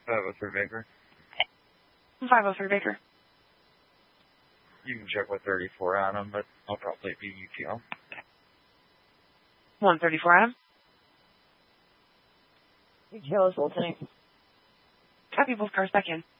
503 Baker. 503 Baker. You can check with 34 Adam, but I'll probably be UTL. 134 Adam. UTL is Lieutenant. Copy, both cars back in.